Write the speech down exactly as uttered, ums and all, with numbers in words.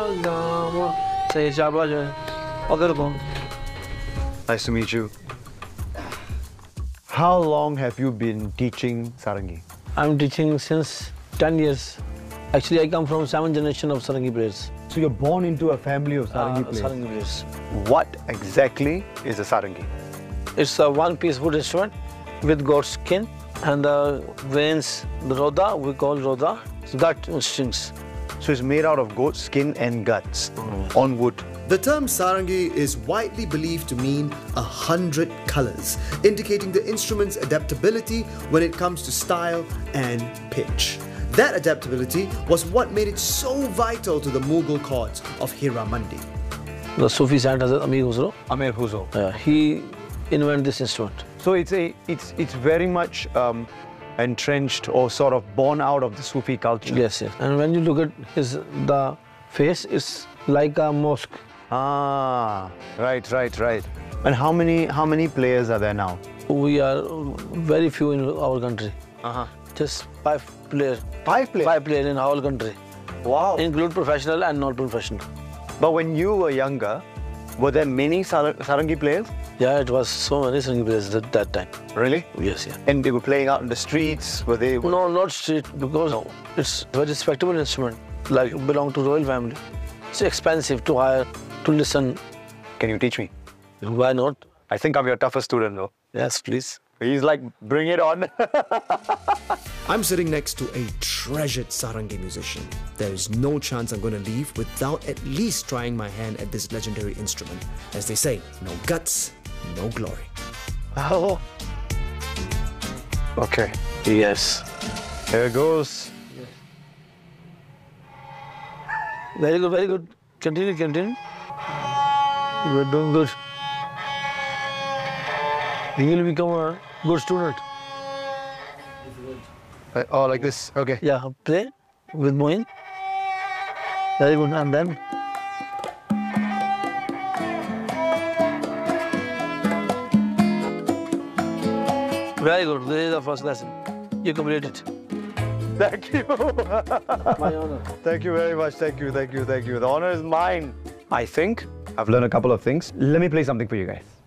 Nice to meet you. How long have you been teaching Sarangi? I'm teaching since ten years. Actually, I come from seven generation of Sarangi players. So you're born into a family of Sarangi uh, players. Sarangi players. What exactly is a Sarangi? It's a one-piece wood instrument with goat skin and the veins, the roda, we call roda, gut strings. So it's made out of goat skin and guts Mm. on wood. The term sarangi is widely believed to mean a hundred colors, indicating the instrument's adaptability when it comes to style and pitch. That adaptability was what made it so vital to the Mughal courts of Hiramandi. The Sufi saint Hazrat Amir Khusro, Amir Khusro. uh, he invented this instrument. So it's a it's it's very much um, entrenched or sort of born out of the Sufi culture. Yes, yes. And when you look at his the face, it's like a mosque. Ah, right, right, right. And how many how many players are there now? We are very few in our country. Uh-huh. Just five players. Five players? Five players in our country. Wow. Include professional and non-professional. But when you were younger, were there many sar Sarangi players? Yeah, it was so many Sarangi players at that time. Really? Yes, yeah. And they were playing out in the streets? Were they? No, not street, because no. It's a very respectable instrument. Like, belong to royal family. It's expensive to hire, to listen. Can you teach me? Why not? I think I'm your toughest student though. Yes, please. He's like, bring it on. I'm sitting next to a treasured sarangi musician. There is no chance I'm going to leave without at least trying my hand at this legendary instrument. As they say, no guts, no glory. Oh. Okay. Yes. Here it goes. Very good, very good. Continue, continue. You're doing good. You will become a good student. Uh, oh, like this. Okay. Yeah, play with Moin. Very good. And then very good. This is the first lesson. You completed it. Thank you. My honor. Thank you very much. Thank you, thank you, thank you. The honor is mine. I think I've learned a couple of things. Let me play something for you guys.